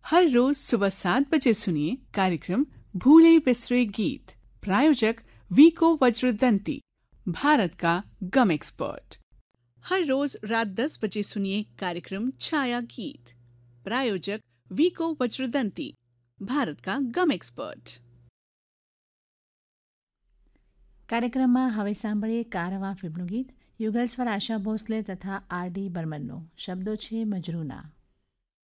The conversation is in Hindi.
हर रोज सुबह 7 बजे सुनिए कार्यक्रम भूले बिसरे गीत। प्रायोजक वीको वज्रदंती, भारत का गम एक्सपर्ट। हर रोज रात 10 बजे सुनिए कार्यक्रम छाया गीत। प्रायोजक वीको वज्रदंती, भारत का गम एक्सपर्ट। કાર્યક્રમમાં હવે સાંભળીએ કારવા ફિલ્મનું ગીત. યુગલ સ્વર આશા ભોસલે તથા આર ડી બર્મનનો. શબ્દો છે મજરૂના.